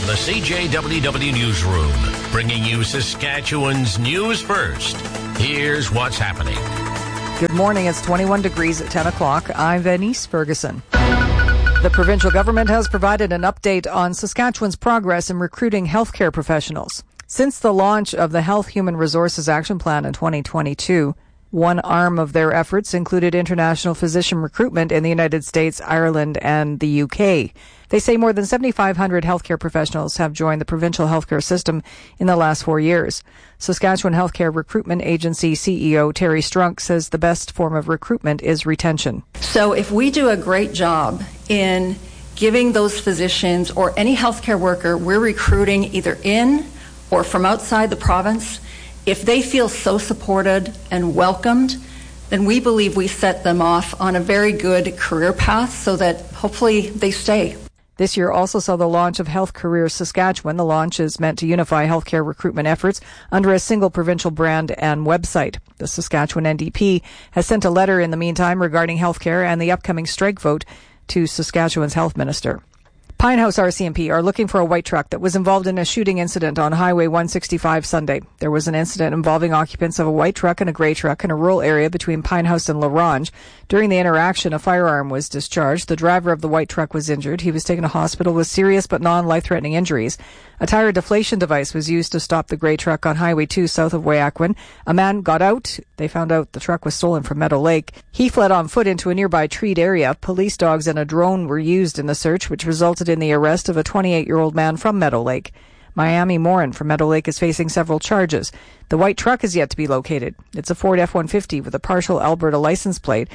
the CJWW Newsroom, bringing you Saskatchewan's news first. Here's what's happening. Good morning. It's 21 degrees at 10 o'clock. I'm Venice Ferguson. The provincial government has provided an update on Saskatchewan's progress in recruiting healthcare professionals. Since the launch of the Health Human Resources Action Plan in 2022, one arm of their efforts included international physician recruitment in the United States, Ireland, and the UK. They say more than 7,500 healthcare professionals have joined the provincial healthcare system in the last 4 years. Saskatchewan Healthcare Recruitment Agency CEO Terry Strunk says the best form of recruitment is retention. So if we do a great job in giving those physicians or any healthcare worker we're recruiting either in or from outside the province, if they feel so supported and welcomed, then we believe we set them off on a very good career path so that hopefully they stay. This year also saw the launch of Health Careers Saskatchewan. The launch is meant to unify healthcare recruitment efforts under a single provincial brand and website. The Saskatchewan NDP has sent a letter in the meantime regarding healthcare and the upcoming strike vote to Saskatchewan's health minister. Pinehouse RCMP are looking for a white truck that was involved in a shooting incident on Highway 165 Sunday. There was an incident involving occupants of a white truck and a grey truck in a rural area between Pinehouse and La Ronge. During the interaction, a firearm was discharged. The driver of the white truck was injured. He was taken to hospital with serious but non-life-threatening injuries. A tire deflation device was used to stop the grey truck on Highway 2 south of Weyakwan. A man got out. They found out the truck was stolen from Meadow Lake. He fled on foot into a nearby treed area. Police dogs and a drone were used in the search, which resulted in the arrest of a 28-year-old man from Meadow Lake. Miami Morin from Meadow Lake is facing several charges. The white truck is yet to be located. It's a Ford F-150 with a partial Alberta license plate.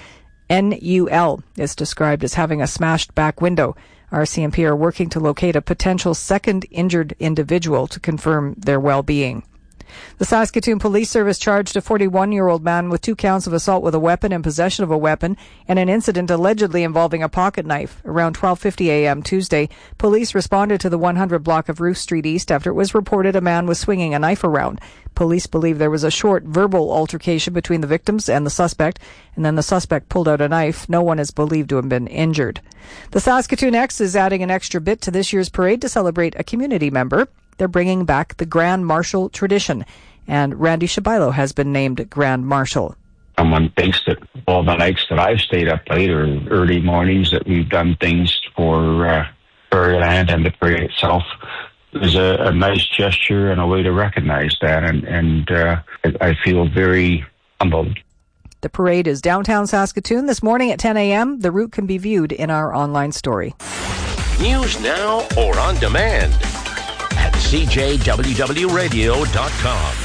NUL is described as having a smashed back window. RCMP are working to locate a potential second injured individual to confirm their well-being. The Saskatoon Police Service charged a 41-year-old man with 2 counts of assault with a weapon and possession of a weapon and an incident allegedly involving a pocket knife. Around 12:50 a.m. Tuesday, police responded to the 100 block of Ruth Street East after it was reported a man was swinging a knife around. Police believe there was a short verbal altercation between the victims and the suspect, and then the suspect pulled out a knife. No one is believed to have been injured. The Saskatoon X is adding an extra bit to this year's parade to celebrate a community member. They're bringing back the Grand Marshal tradition, and Randy Shabilo has been named Grand Marshal. Someone thinks that all the nights that I've stayed up late or early mornings that we've done things for Fairyland and the parade itself is a nice gesture and a way to recognize that, and I feel very humbled. The parade is downtown Saskatoon this morning at 10 a.m. The route can be viewed in our online story. News now or on demand at CJWWRadio.com.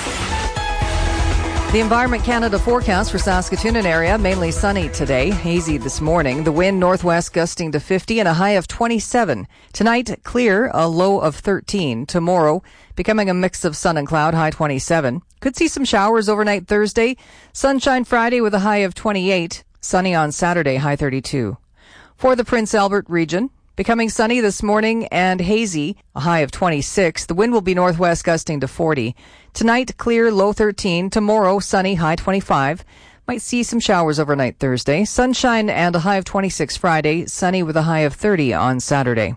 The Environment Canada forecast for Saskatoon and area, mainly sunny today, hazy this morning. The wind northwest gusting to 50 and a high of 27. Tonight, clear, a low of 13. Tomorrow, becoming a mix of sun and cloud, high 27. Could see some showers overnight Thursday. Sunshine Friday with a high of 28. Sunny on Saturday, high 32. For the Prince Albert region, becoming sunny this morning and hazy, a high of 26. The wind will be northwest gusting to 40. Tonight, clear, low 13. Tomorrow, sunny, high 25. Might see some showers overnight Thursday. Sunshine and a high of 26 Friday. Sunny with a high of 30 on Saturday.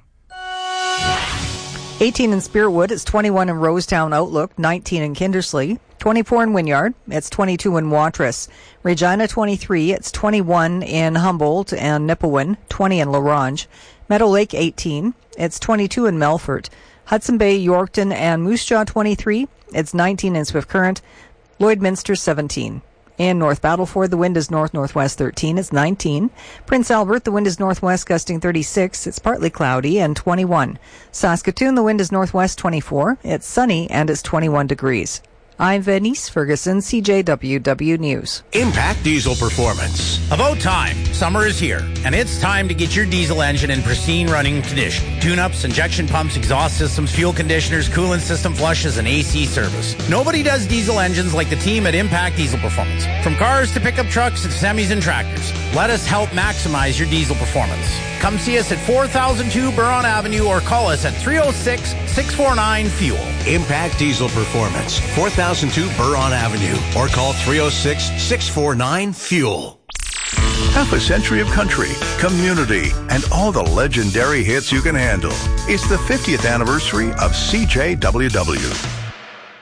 18 in Spiritwood. It's 21 in Rosetown Outlook. 19 in Kindersley. 24 in Wynyard. It's 22 in Watrous. Regina, 23. It's 21 in Humboldt and Nipawin. 20 in La Ronge. Meadow Lake, 18. It's 22 in Melfort. Hudson Bay, Yorkton, and Moose Jaw, 23. It's 19 in Swift Current. Lloydminster, 17. In North Battleford, the wind is north-northwest 13. It's 19. Prince Albert, the wind is northwest gusting 36. It's partly cloudy and 21. Saskatoon, the wind is northwest 24. It's sunny and it's 21 degrees. I'm Venice Ferguson, CJWW News. Impact Diesel Performance. About time. Summer is here, and it's time to get your diesel engine in pristine running condition. Tune-ups, injection pumps, exhaust systems, fuel conditioners, coolant system flushes, and AC service. Nobody does diesel engines like the team at Impact Diesel Performance. From cars to pickup trucks to semis and tractors, let us help maximize your diesel performance. Come see us at 4002 Buron Avenue or call us at 306-649-FUEL. Impact Diesel Performance, 4002 Buron Avenue or call 306-649-FUEL. Half a century of country, community, and all the legendary hits you can handle. It's the 50th anniversary of CJWW.